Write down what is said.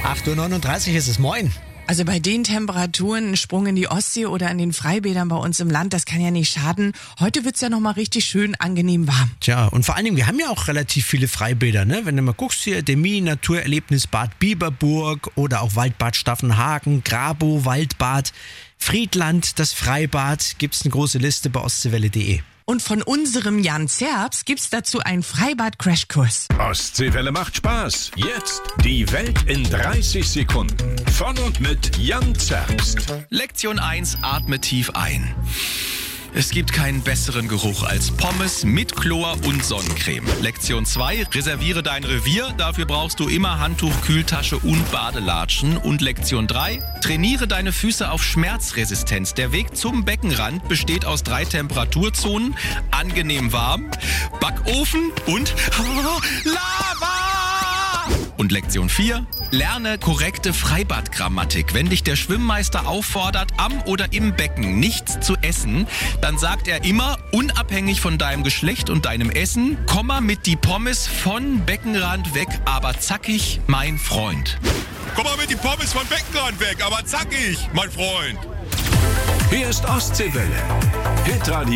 8:39 Uhr ist es. Moin. Also bei den Temperaturen ein Sprung in die Ostsee oder in den Freibädern bei uns im Land, das kann ja nicht schaden. Heute wird's ja nochmal richtig schön angenehm warm. Tja, und vor allen Dingen, wir haben ja auch relativ viele Freibäder, ne? Wenn du mal guckst hier, Demi, Naturerlebnisbad Biberburg oder auch Waldbad Staffenhagen, Grabow, Waldbad, Friedland, das Freibad, gibt's eine große Liste bei ostseewelle.de. Und von unserem Jan Zerbs gibt's dazu einen Freibad-Crashkurs. Ostseewelle macht Spaß. Jetzt die Welt in 30 Sekunden. Von und mit Jan Zerbst. Lektion 1, atme tief ein. Es gibt keinen besseren Geruch als Pommes mit Chlor und Sonnencreme. Lektion 2, reserviere dein Revier. Dafür brauchst du immer Handtuch, Kühltasche und Badelatschen. Und Lektion 3, trainiere deine Füße auf Schmerzresistenz. Der Weg zum Beckenrand besteht aus 3 Temperaturzonen. Angenehm warm, Backofen und Lava! Und Lektion 4, lerne korrekte Freibadgrammatik. Wenn dich der Schwimmmeister auffordert, am oder im Becken nichts zu essen, dann sagt er immer, unabhängig von deinem Geschlecht und deinem Essen, komm mal mit die Pommes von Beckenrand weg, aber zackig, mein Freund. Komm mal mit die Pommes von Beckenrand weg, aber zackig, mein Freund. Hier ist Ostseewelle. Hitradio.